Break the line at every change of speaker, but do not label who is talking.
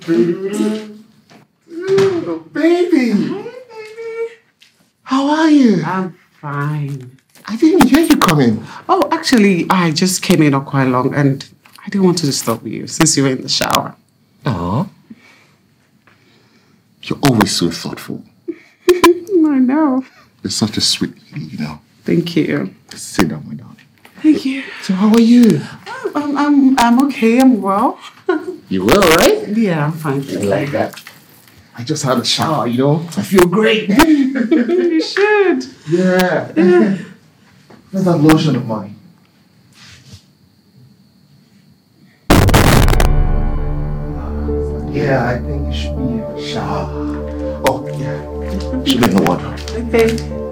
Baby!
Hi, baby.
How are you?
I'm fine.
I didn't hear you coming.
Oh, actually, I just came in not quite long and I didn't want to disturb you since you were in the shower.
Aw. You're always so thoughtful.
I know.
You're such a sweet lady, you know.
Thank you.
Sit down, my darling.
Thank you.
So how are you?
I'm okay. I'm well.
You will, right?
Yeah, I'm fine.
I like that. I just had a shower, you know. I feel great.
You should.
Yeah. Where's that lotion of mine? Yeah, I think you should be in the shower. Oh, yeah. Should be in the wardrobe.
Okay.